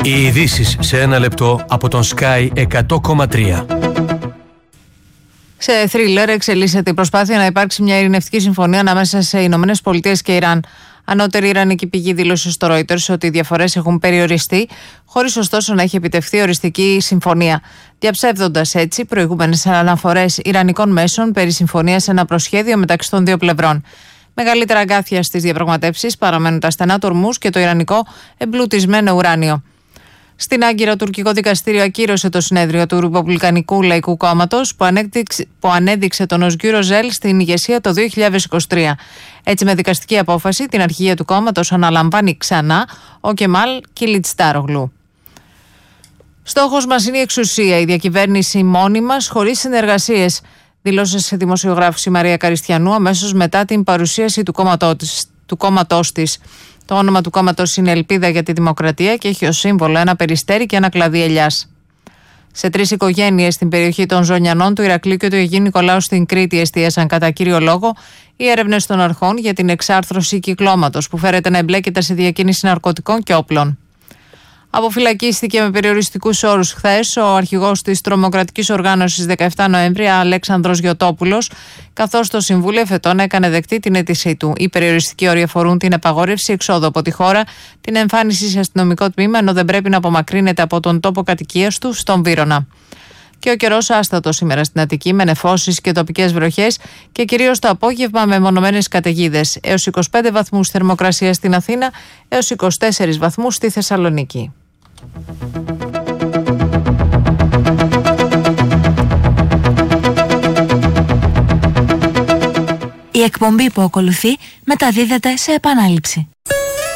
Οι ειδήσεις σε ένα λεπτό από τον Sky 100,3. Σε θρίλερ εξελίσσεται η προσπάθεια να υπάρξει μια ειρηνευτική συμφωνία ανάμεσα σε Ηνωμένες Πολιτείες και Ιράν. Ανώτερη ιρανική πηγή δήλωσε στο Reuters ότι οι διαφορές έχουν περιοριστεί, χωρίς ωστόσο να έχει επιτευχθεί οριστική συμφωνία. Διαψεύδοντας έτσι προηγούμενες αναφορές ιρανικών μέσων περί συμφωνίας σε ένα προσχέδιο μεταξύ των δύο πλευρών. Μεγαλύτερα αγκάθια στις διαπραγματεύσεις παραμένουν τα στενά του Ορμούζ και το ιρανικό εμπλουτισμένο ουράνιο. Στην Άγκυρα, το τουρκικό δικαστήριο ακύρωσε το συνέδριο του Ρεπουμπλικανικού Λαϊκού Κόμματος που ανέδειξε τον Οσγκούρ Οζέλ στην ηγεσία το 2023. Έτσι, με δικαστική απόφαση, την αρχηγία του κόμματος αναλαμβάνει ξανά ο Κεμάλ Κιλιτσντάρογλου. Στόχος μας είναι η εξουσία, η διακυβέρνηση μόνη μας, χωρίς συνεργασίες, δήλωσε σε δημοσιογράφους η Μαρία Καριστιανού αμέσως μετά την παρουσίαση του κόμματός της. Το όνομα του κόμματος είναι Ελπίδα για τη Δημοκρατία και έχει ως σύμβολο ένα περιστέρι και ένα κλαδί ελιάς. Σε 3 οικογένειες στην περιοχή των Ζωνιανών, του Ηρακλείου και του Αγίου Νικολάου στην Κρήτη εστίασαν κατά κύριο λόγο οι έρευνες των αρχών για την εξάρθρωση κυκλώματος που φέρεται να εμπλέκεται σε διακίνηση ναρκωτικών και όπλων. Αποφυλακίστηκε με περιοριστικούς όρους χθες ο αρχηγός της τρομοκρατικής οργάνωσης 17 Νοέμβρη, Αλέξανδρος Γιωτόπουλος, καθώς το Συμβούλιο εφετών έκανε δεκτή την αίτησή του. Οι περιοριστικοί όροι αφορούν την απαγόρευση εξόδου από τη χώρα, την εμφάνιση σε αστυνομικό τμήμα, ενώ δεν πρέπει να απομακρύνεται από τον τόπο κατοικίας του στον Βύρωνα. Και ο καιρός άστατος σήμερα στην Αττική, με νεφώσεις και τοπικές βροχές και κυρίως το απόγευμα με μονομένες καταιγίδες. Έως 25 βαθμούς θερμοκρασία στην Αθήνα, έως 24 βαθμούς στη Θεσσαλονίκη. Η εκπομπή που ακολουθεί μεταδίδεται σε επανάληψη.